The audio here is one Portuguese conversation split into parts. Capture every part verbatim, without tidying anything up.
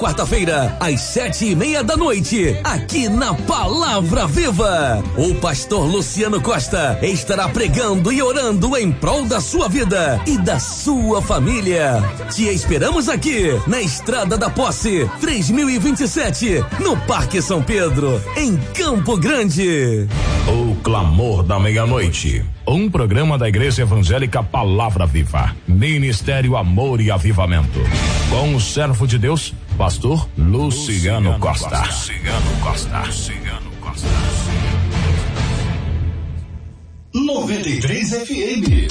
quarta-feira, às sete e meia da noite, aqui na Palavra Viva. O pastor Luciano Costa estará pregando e orando em prol da sua vida e da sua família. Te esperamos aqui, na Estrada da Posse, três mil e vinte e sete, no Parque São Pedro, em Campo Grande. O Clamor da Meia-Noite. Um programa da Igreja Evangélica Palavra Viva. Ministério Amor e Avivamento. Com o servo de Deus, pastor Luciano, Luciano Costa. Luciano Costa. Luciano Costa. noventa e três F M.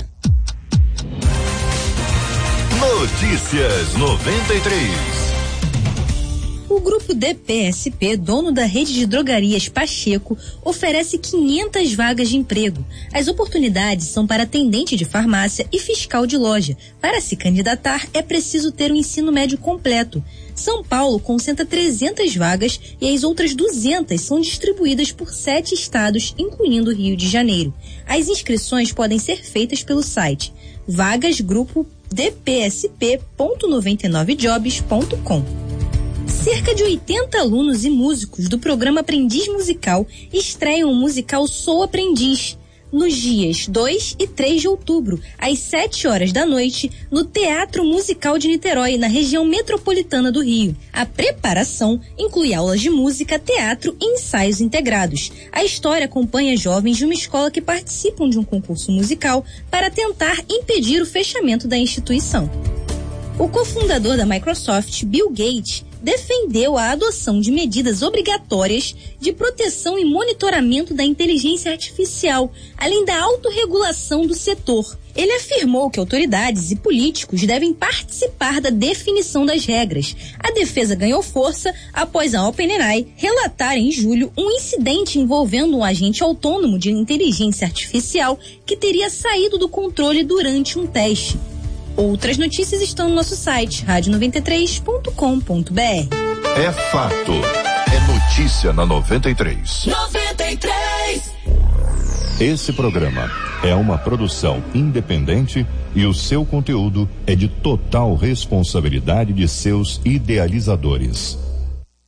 Notícias noventa e três. O grupo D P S P, dono da rede de drogarias Pacheco, oferece quinhentas vagas de emprego. As oportunidades são para atendente de farmácia e fiscal de loja. Para se candidatar, é preciso ter o ensino médio completo. São Paulo concentra trezentas vagas e as outras duzentas são distribuídas por sete estados, incluindo o Rio de Janeiro. As inscrições podem ser feitas pelo site vagas grupo d p s p ponto noventa e nove jobs ponto com. Cerca de oitenta alunos e músicos do programa Aprendiz Musical estreiam o musical Sou Aprendiz, nos dias dois e três de outubro, às sete horas da noite, no Teatro Musical de Niterói, na região metropolitana do Rio. A preparação inclui aulas de música, teatro e ensaios integrados. A história acompanha jovens de uma escola que participam de um concurso musical para tentar impedir o fechamento da instituição. O cofundador da Microsoft, Bill Gates, defendeu a adoção de medidas obrigatórias de proteção e monitoramento da inteligência artificial, além da autorregulação do setor. Ele afirmou que autoridades e políticos devem participar da definição das regras. A defesa ganhou força após a OpenAI relatar em julho um incidente envolvendo um agente autônomo de inteligência artificial que teria saído do controle durante um teste. Outras notícias estão no nosso site, rádio noventa e três ponto com ponto b r. É fato. É notícia na noventa e três. noventa e três. Esse programa é uma produção independente e o seu conteúdo é de total responsabilidade de seus idealizadores.